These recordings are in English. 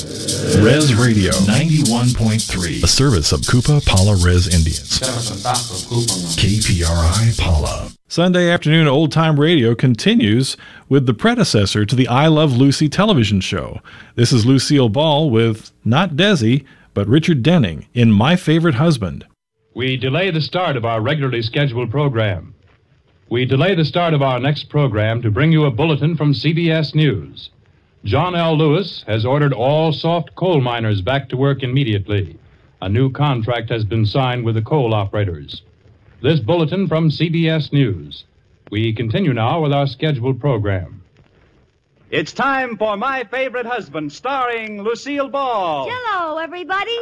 Res Radio 91.3, a service of Koopa Pala Res Indians. KPRI Pala. Sunday afternoon old time radio continues with the predecessor to the I Love Lucy television show. This is Lucille Ball with not Desi, but Richard Denning in My Favorite Husband. We delay the start of our regularly scheduled program. We delay the start of our next program to bring you a bulletin from CBS News. John L. Lewis has ordered all soft coal miners back to work immediately. A new contract has been signed with the coal operators. This bulletin from CBS News. We continue now with our scheduled program. It's time for My Favorite Husband, starring Lucille Ball. Hello, everybody.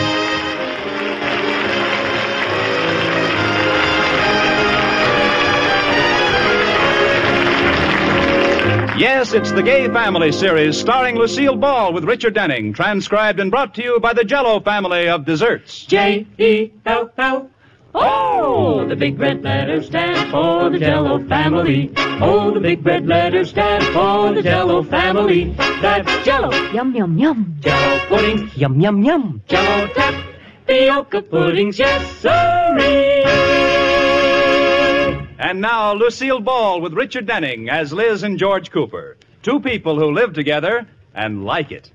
Yes, it's the Gay Family series starring Lucille Ball with Richard Denning, transcribed and brought to you by the Jell-O family of desserts. J-E-L-L. Oh, the big red letters stand for the Jell-O family. Oh, the big red letters stand for the Jell-O family. That's Jell-O. Yum, yum, yum. Jell-O puddings. Yum, yum, yum. Jell-O tapioca puddings. Yes, sirree. And now, Lucille Ball with Richard Denning as Liz and George Cooper. Two people who live together and like it.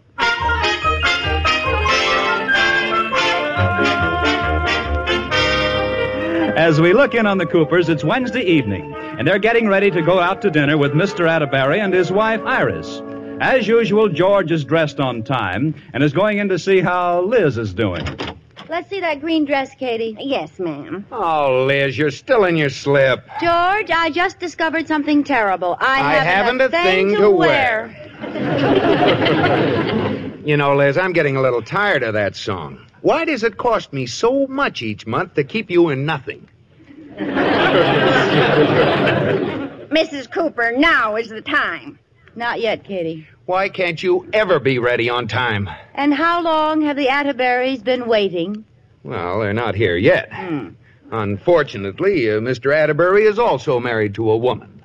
As we look in on the Coopers, it's Wednesday evening, and they're getting ready to go out to dinner with Mr. Atterbury and his wife, Iris. As usual, George is dressed on time and is going in to see how Liz is doing. Let's see that green dress, Katie. Yes, ma'am. Oh, Liz, you're still in your slip. George, I just discovered something terrible. I haven't a thing to wear. You know, Liz, I'm getting a little tired of that song. Why does it cost me so much each month to keep you in nothing? Mrs. Cooper, now is the time. Not yet, Katie. Why can't you ever be ready on time? And how long have the Atterburys been waiting? Well, they're not here yet. Unfortunately, Mr. Atterbury is also married to a woman.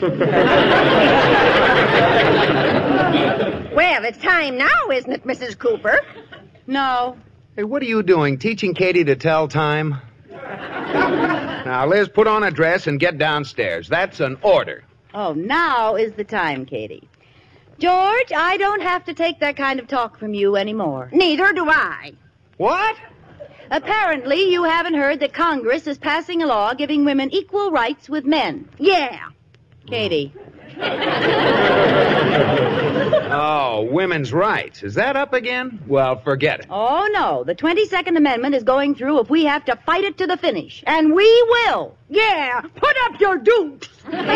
Well, it's time now, isn't it, Mrs. Cooper? No. Hey, what are you doing, teaching Katie to tell time? Now, Liz, put on a dress and get downstairs. That's an order. Oh, now is the time, Katie. George, I don't have to take that kind of talk from you anymore. Neither do I. What? Apparently, you haven't heard that Congress is passing a law giving women equal rights with men. Yeah. Katie. Oh, women's rights. Is that up again? Well, forget it. Oh, no. The 22nd Amendment is going through if we have to fight it to the finish. And we will. Yeah. Put up your dukes.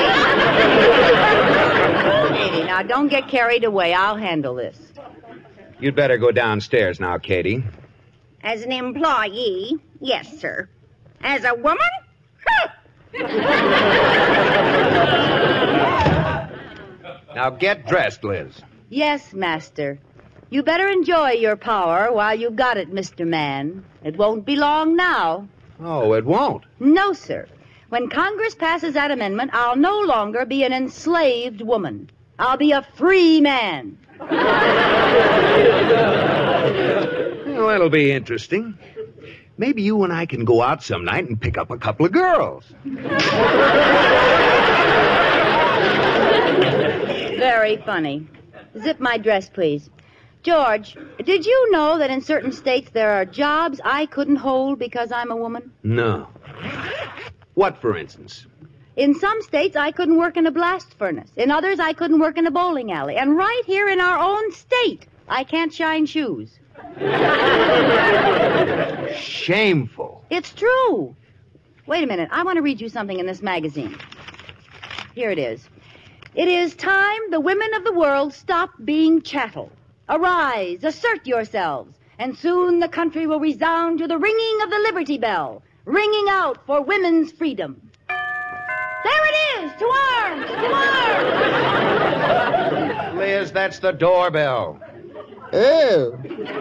Katie, now don't get carried away. I'll handle this. You'd better go downstairs now, Katie. As an employee, yes, sir. As a woman? Now get dressed, Liz. Yes, Master. You better enjoy your power while you've got it, Mr. Man. It won't be long now. Oh, it won't? No, sir. When Congress passes that amendment, I'll no longer be an enslaved woman. I'll be a free man. Well, that'll be interesting. Maybe you and I can go out some night and pick up a couple of girls. Very funny. Zip my dress, please. George, did you know that in certain states there are jobs I couldn't hold because I'm a woman? No. What, for instance? In some states, I couldn't work in a blast furnace. In others, I couldn't work in a bowling alley. And right here in our own state, I can't shine shoes. Shameful. It's true. Wait a minute. I want to read you something in this magazine. Here it is. It is time the women of the world stop being chattel. Arise, assert yourselves, and soon the country will resound to the ringing of the Liberty Bell, ringing out for women's freedom. There it is! To arms! To arms! Liz, that's the doorbell. Oh.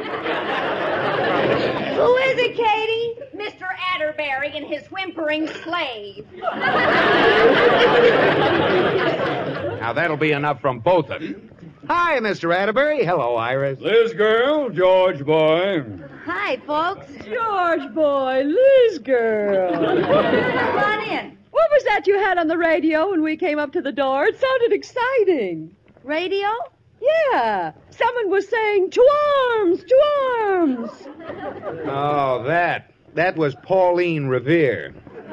Who is it, Katie? Mr. Atterbury and his whimpering slave. Now, that'll be enough from both of you. Hi, Mr. Atterbury. Hello, Iris. Liz girl, George boy. Hi, folks. George boy, Liz girl. Come on in. What was that you had on the radio when we came up to the door? It sounded exciting. Radio? Yeah. Someone was saying, to arms, to arms. Oh, that was Pauline Revere.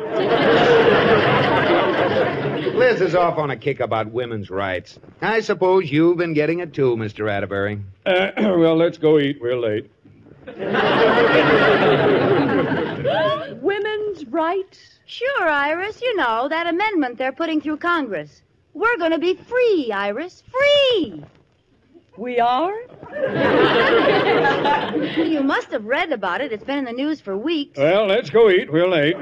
Liz is off on a kick about women's rights. I suppose you've been getting it too, Mr. Atterbury. Well, let's go eat. We're late. Women's rights? Sure, Iris. You know, that amendment they're putting through Congress. We're going to be free, Iris. Free! We are? You must have read about it. It's been in the news for weeks. Well, let's go eat. We're late.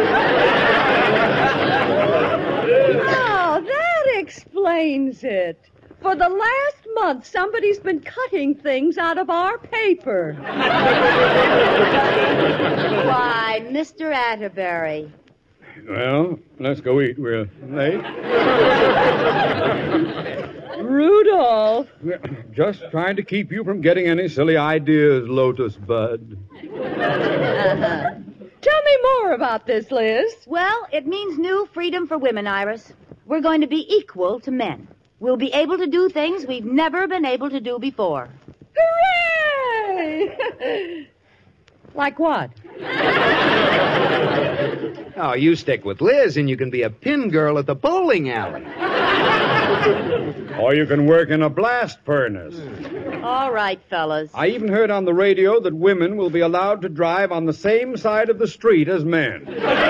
Oh, that explains it. For the last month, somebody's been cutting things out of our paper. Why, Mr. Atterbury. Well, let's go eat. We're late. Rudolph. Just trying to keep you from getting any silly ideas, Lotus Bud. Tell me more about this, Liz. Well, it means new freedom for women, Iris. We're going to be equal to men. We'll be able to do things we've never been able to do before. Hooray! Like what? Oh, you stick with Liz and you can be a pin girl at the bowling alley. Or you can work in a blast furnace. All right, fellas. I even heard on the radio that women will be allowed to drive on the same side of the street as men.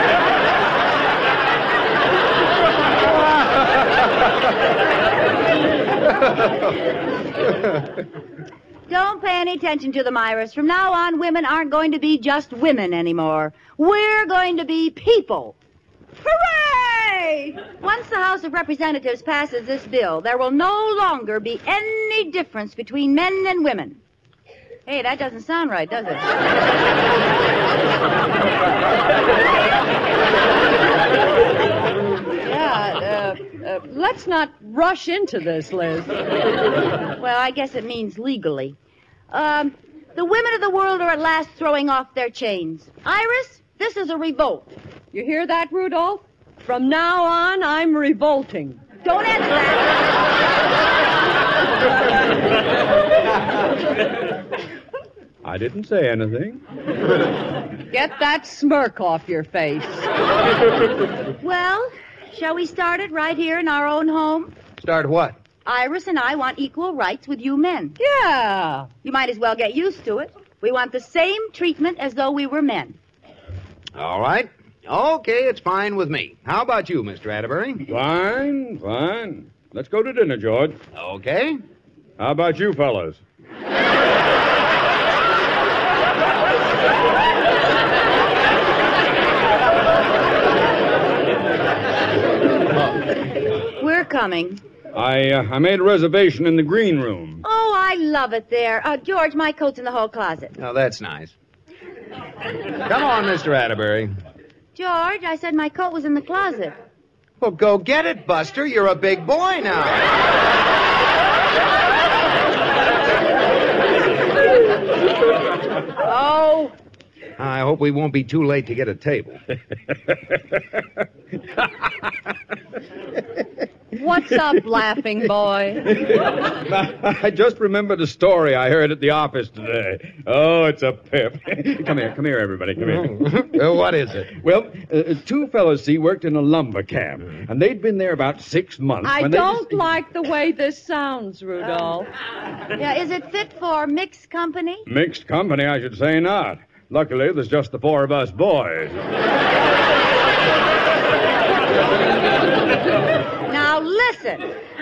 Don't pay any attention to them, Iris. From now on, women aren't going to be just women anymore. We're going to be people. Hooray! Once the House of Representatives passes this bill, there will no longer be any difference between men and women. Hey, that doesn't sound right, does it? Let's not rush into this, Liz. Well, I guess it means legally. The women of the world are at last throwing off their chains. Iris, this is a revolt. You hear that, Rudolph? From now on, I'm revolting. Don't answer that. I didn't say anything. Get that smirk off your face. Well, shall we start it right here in our own home? Start what? Iris and I want equal rights with you men. Yeah. You might as well get used to it. We want the same treatment as though we were men. All right. Okay, it's fine with me. How about you, Mr. Atterbury? Fine, fine. Let's go to dinner, George. Okay. How about you fellas? We're coming. I made a reservation in the green room. Oh, I love it there. George, my coat's in the hall closet. Oh, that's nice. Come on, Mr. Atterbury. George, I said my coat was in the closet. Well, go get it, Buster. You're a big boy now. Oh. I hope we won't be too late to get a table. What's up, laughing boy? I just remembered a story I heard at the office today. Oh, it's a pip. Come here, everybody. Come here. What is it? Well, two fellows, see, worked in a lumber camp, and they'd been there about 6 months. I don't like the way this sounds, Rudolph. Yeah, is it fit for mixed company? Mixed company, I should say not. Luckily, there's just the four of us boys. Now listen.